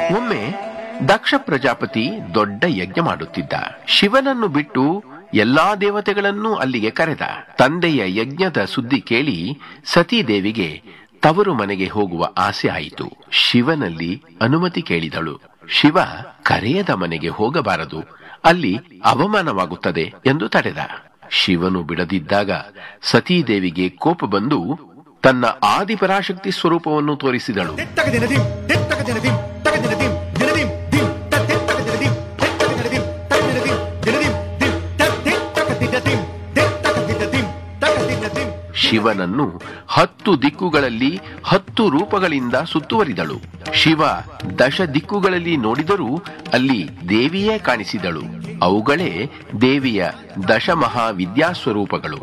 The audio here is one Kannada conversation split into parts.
ಒಮ್ಮೆ ದಕ್ಷ ಪ್ರಜಾಪತಿ ದೊಡ್ಡ ಯಜ್ಞ ಮಾಡುತ್ತಿದ್ದ. ಶಿವನನ್ನು ಬಿಟ್ಟು ಎಲ್ಲಾ ದೇವತೆಗಳನ್ನೂ ಅಲ್ಲಿಗೆ ಕರೆದ. ತಂದೆಯ ಯಜ್ಞದ ಸುದ್ದಿ ಕೇಳಿ ಸತೀದೇವಿಗೆ ತವರು ಮನೆಗೆ ಹೋಗುವ ಆಸೆ ಆಯಿತು. ಶಿವನಲ್ಲಿ ಅನುಮತಿ ಕೇಳಿದಳು. ಶಿವ ಕರೆಯದ ಮನೆಗೆ ಹೋಗಬಾರದು, ಅಲ್ಲಿ ಅವಮಾನವಾಗುತ್ತದೆ ಎಂದು ತಡೆದ. ಶಿವನು ಬಿಡದಿದ್ದಾಗ ಸತೀದೇವಿಗೆ ಕೋಪ ಬಂದು ತನ್ನ ಆದಿಪರಾಶಕ್ತಿ ಸ್ವರೂಪವನ್ನು ತೋರಿಸಿದಳು. ಶಿವನನ್ನು 10 ದಿಕ್ಕುಗಳಲ್ಲಿ 10 ರೂಪಗಳಿಂದ ಸುತ್ತುವರಿದಳು. ಶಿವ 10 ದಿಕ್ಕುಗಳಲ್ಲಿ ನೋಡಿದರೂ ಅಲ್ಲಿ ದೇವಿಯೇ ಕಾಣಿಸಿದಳು. ಅವುಗಳೇ ದೇವಿಯ 10 ಮಹಾವಿದ್ಯಾ ಸ್ವರೂಪಗಳು.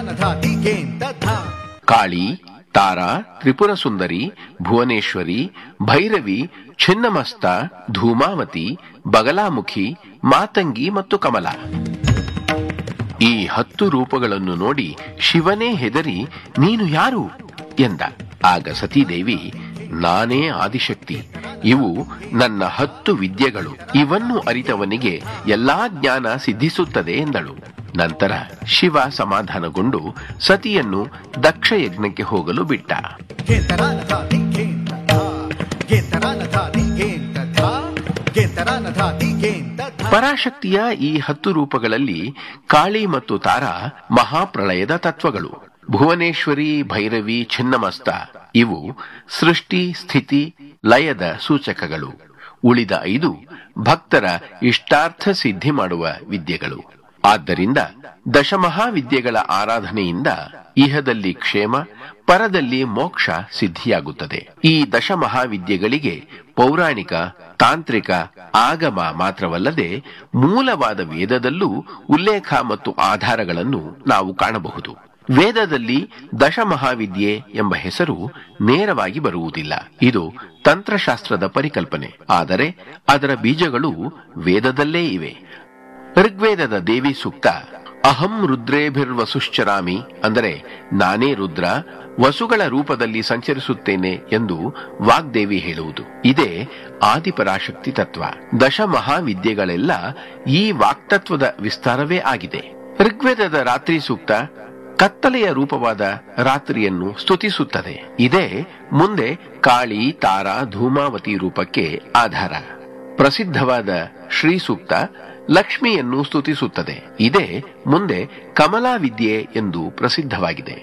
ಕಾಳಿ, ತಾರಾ, ತ್ರಿಪುರ ಸುಂದರಿ, ಭುವನೇಶ್ವರಿ, ಭೈರವಿ, ಛಿನ್ನಮಸ್ತ, ಧೂಮಾವತಿ, ಬಗಲಾಮುಖಿ, ಮಾತಂಗಿ ಮತ್ತು ಕಮಲ. ಈ 10 ರೂಪಗಳನ್ನು ನೋಡಿ ಶಿವನೇ ಹೆದರಿ ನೀನು ಯಾರು ಎಂದ. ಆಗ ಸತೀದೇವಿ, ನಾನೇ ಆದಿಶಕ್ತಿ, ಇವು ನನ್ನ 10 ವಿದ್ಯೆಗಳು, ಇವನ್ನು ಅರಿತವನಿಗೆ ಎಲ್ಲಾ ಜ್ಞಾನ ಸಿದ್ಧಿಸುತ್ತದೆ ಎಂದಳು. ನಂತರ ಶಿವ ಸಮಾಧಾನಗೊಂಡು ಸತಿಯನ್ನು ದಕ್ಷ ಯಜ್ಞಕ್ಕೆ ಹೋಗಲು ಬಿಟ್ಟ. ಪರಾಶಕ್ತಿಯ ಈ 10 ರೂಪಗಳಲ್ಲಿ ಕಾಳಿ ಮತ್ತು ತಾರಾ ಮಹಾಪ್ರಳಯದ ತತ್ವಗಳು. ಭುವನೇಶ್ವರಿ, ಭೈರವಿ, ಛಿನ್ನಮಸ್ತ ಇವು ಸೃಷ್ಟಿ, ಸ್ಥಿತಿ, ಲಯದ ಸೂಚಕಗಳು. ಉಳಿದ 5 ಭಕ್ತರ ಇಷ್ಟಾರ್ಥ ಸಿದ್ಧಿ ಮಾಡುವ ವಿದ್ಯೆಗಳು. ಆದ್ದರಿಂದ ದಶಮಹಾವಿದ್ಯೆಗಳ ಆರಾಧನೆಯಿಂದ ಇಹದಲ್ಲಿ ಕ್ಷೇಮ, ಪರದಲ್ಲಿ ಮೋಕ್ಷ ಸಿದ್ಧಿಯಾಗುತ್ತದೆ. ಈ ದಶಮಹಾವಿದ್ಯೆಗಳಿಗೆ ಪೌರಾಣಿಕ, ತಾಂತ್ರಿಕ, ಆಗಮ ಮಾತ್ರವಲ್ಲದೆ ಮೂಲವಾದ ವೇದದಲ್ಲೂ ಉಲ್ಲೇಖ ಮತ್ತು ಆಧಾರಗಳನ್ನು ನಾವು ಕಾಣಬಹುದು. ವೇದದಲ್ಲಿ ದಶಮಹಾವಿದ್ಯೆ ಎಂಬ ಹೆಸರು ನೇರವಾಗಿ ಬರುವುದಿಲ್ಲ. ಇದು ತಂತ್ರಶಾಸ್ತ್ರದ ಪರಿಕಲ್ಪನೆ. ಆದರೆ ಅದರ ಬೀಜಗಳು ವೇದದಲ್ಲೇ ಇವೆ. ಋಗ್ವೇದದ ದೇವಿ ಸೂಕ್ತ ಅಹಂ ರುದ್ರೇಭಿರ್ವಸುಶ್ಚರಾಮಿ, ಅಂದರೆ ನಾನೇ ರುದ್ರ, ವಸುಗಳ ರೂಪದಲ್ಲಿ ಸಂಚರಿಸುತ್ತೇನೆ ಎಂದು ವಾಗ್ದೇವಿ ಹೇಳುವುದು. ಇದೇ ಆದಿಪರಾಶಕ್ತಿ ತತ್ವ. ದಶಮಹಾವಿದ್ಯೆಗಳೆಲ್ಲ ಈ ವಾಕ್ತತ್ವದ ವಿಸ್ತಾರವೇ ಆಗಿದೆ. ಋಗ್ವೇದದ ರಾತ್ರಿ ಸೂಕ್ತ ಕತ್ತಲೆಯ ರೂಪವಾದ ರಾತ್ರಿಯನ್ನು ಸ್ತುತಿಸುತ್ತದೆ. ಇದೇ ಮುಂದೆ ಕಾಳಿ, ತಾರಾ, ಧೂಮಾವತಿ ರೂಪಕ್ಕೆ ಆಧಾರ. ಪ್ರಸಿದ್ಧವಾದ ಶ್ರೀ ಸೂಕ್ತ ಲಕ್ಷ್ಮಿಯನ್ನು ಸ್ತುತಿಸುತ್ತದೆ. ಇದೇ ಮುಂದೆ ಕಮಲಾ ವಿದ್ಯೆ ಎಂದು ಪ್ರಸಿದ್ಧವಾಗಿದೆ.